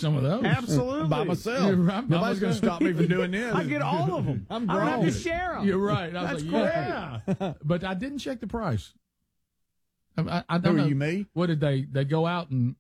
some of those. Absolutely. By myself. You're right, by Nobody's going to myself. stop me from doing this. I get all of them. I'm I don't have grown. to share them. You're right. I was That's like, great. yeah. But I didn't check the price. I Who don't are know. you, me? What did they go out and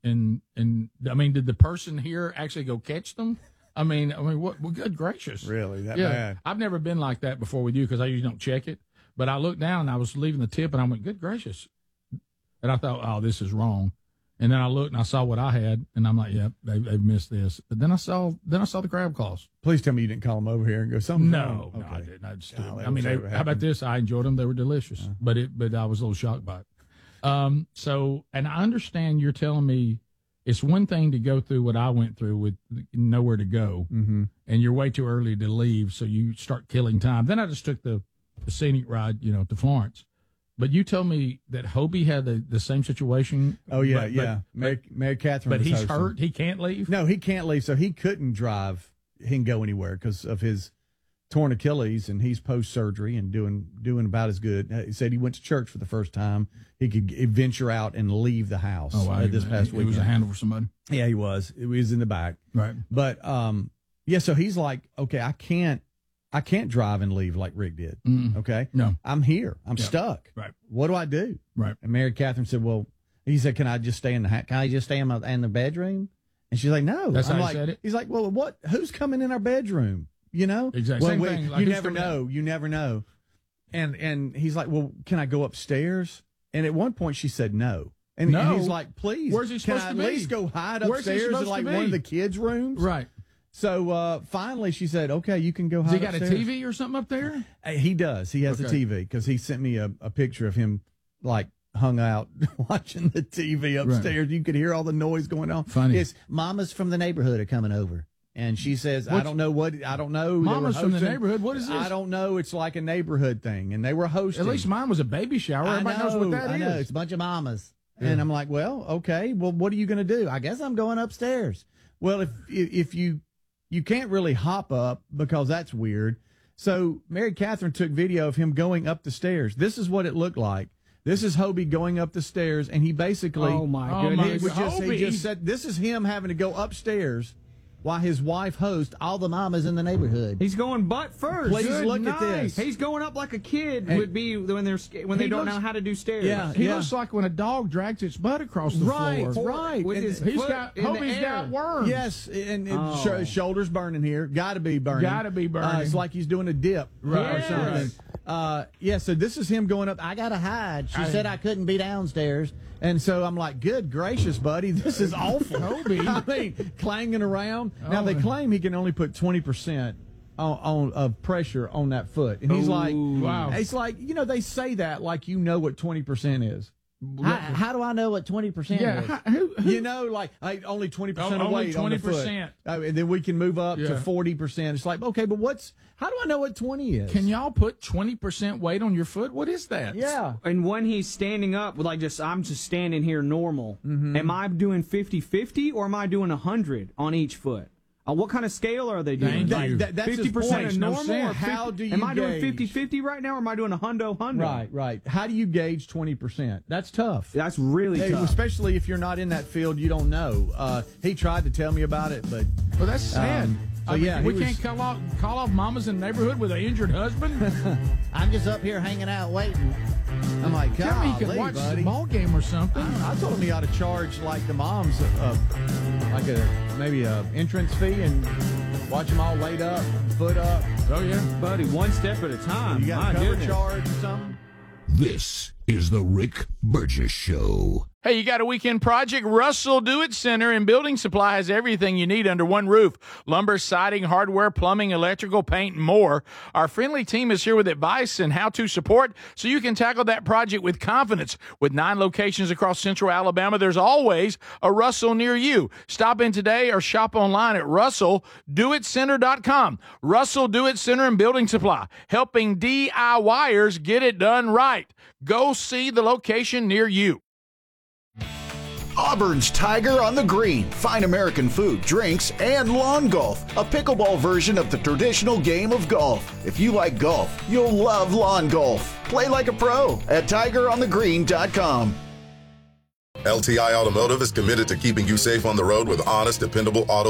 I mean, did the person here actually go catch them? I mean, what? Well, good gracious. Really? That Yeah. bad? I've never been like that before with you because I usually don't check it. But I looked down and I was leaving the tip and I went, good gracious. And I thought, oh, this is wrong. And then I looked and I saw what I had and I'm like, yep, they've missed this. But then I saw the crab claws. Please tell me you didn't call them over here and go something. No, wrong. no, I didn't. I just didn't. Golly, I mean, I wish that how about happened. this? I enjoyed them. They were delicious. But I was a little shocked by it. So, and I understand you're telling me it's one thing to go through what I went through with nowhere to go, and you're way too early to leave, so you start killing time. Then I just took the scenic ride, to Florence. But you told me that Hobie had the same situation. Oh, yeah, but, yeah. Mary Catherine But was he's hosting. hurt. He can't leave. No, he can't leave, so he couldn't drive. He can go anywhere because of his torn Achilles, and he's post-surgery and doing about as good. He said he went to church for the first time. He could venture out and leave the house this past weekend. It was a handle for somebody. Yeah, he was. It was in the back. Right. But, yeah, so he's like, okay, I can't drive and leave like Rick did. Okay? No. I'm here. I'm Yeah. stuck. Right. What do I do? Right. And Mary Catherine said, well, he said, can I just stay in can I just stay in the bedroom? And she's like, no. That's I'm how he like, said it? He's like, well, what? Who's coming in our bedroom? Exactly. Well, Same thing. Like, you who's never coming know. You never know. And he's like, well, can I go upstairs? And at one point she said no. And No. he's like, please, Where's he can supposed I to at be? least go hide Where's he upstairs in supposed like to one of be? the kids' rooms? Right. So finally she said, okay, you can go hide Has he got upstairs. a TV or something up there? He does. He has a Okay. TV because he sent me a picture of him like hung out watching the TV upstairs. You could hear all the noise going on. Funny. It's mamas from the neighborhood are coming over. And she says, I don't know. They were Mamas from the hosting- neighborhood? What is this? I don't know. It's like a neighborhood thing. And they were hosting. At least mine was a baby shower. Everybody knows what that is. I know. It's a bunch of mamas. And I'm like, well, okay. Well, what are you going to do? I guess I'm going upstairs. Well, if you can't really hop up because that's weird. So Mary Catherine took video of him going up the stairs. This is what it looked like. This is Hobie going up the stairs, and he basically Oh, my Oh, my goodness. he just said this is him having to go upstairs while his wife hosts all the mamas in the neighborhood. He's going butt first. Please Good look at night. this. He's going up like a kid And- would be when they He don't know looks- how to do stairs. Yeah. He looks like when a dog drags its butt across the Right, floor. right. With And his He's foot got in the Hobie's air. got worms. Yes, and Oh. shoulders burning here. Got to be burning. Gotta be burning. It's like he's doing a dip Right, or something. Yeah, so this is him going up. I got to hide. She said I couldn't be downstairs. And so I'm like, good gracious, buddy, this is awful. Hobie. I mean, clanging around. Now, Oh, they man. claim he can only put 20% on of pressure on that foot. And he's like, wow. It's like, they say that like what 20% is. How do I know what 20% Yeah. is? Who? Like only 20% Oh, of only weight on the 20%. foot. And then we can move up to Yeah. 40%. It's like, okay, but how do I know what 20 is? Can y'all put 20% weight on your foot? What is that? Yeah. And when he's standing up, I'm just standing here normal. Am I doing 50-50 or am I doing 100 on each foot? What kind of scale are they doing? Thank you. That's his 50% point. of No normal? sense. Or 50, How do you am I doing gauge? 50-50 right now or am I doing a hundo? Right. How do you gauge 20%? That's tough. That's really tough. Especially if you're not in that field, you don't know. He tried to tell me about it, but Well, that's sad. so yeah, we he can't call off mamas in the neighborhood with an injured husband. I'm just up here hanging out waiting. I'm like, Tell me you golly, could watch buddy. the ball game or something. I told him he ought to charge like the moms, like maybe a entrance fee and watch them all laid up, foot up. Oh yeah, Buddy, one step at a time. You got My a cover goodness. charge or something? This is the Rick Burgess Show. Hey, you got a weekend project? Russell Do-It Center and Building Supply has everything you need under one roof. Lumber, siding, hardware, plumbing, electrical, paint, and more. Our friendly team is here with advice and how-to support so you can tackle that project with confidence. With 9 locations across central Alabama, there's always a Russell near you. Stop in today or shop online at RussellDoItCenter.com. Russell Do-It Center and Building Supply, helping DIYers get it done right. Go see the location near you. Auburn's Tiger on the Green. Fine American food, drinks, and lawn golf. A pickleball version of the traditional game of golf. If you like golf, you'll love lawn golf. Play like a pro at TigerOnTheGreen.com. LTI Automotive is committed to keeping you safe on the road with honest, dependable auto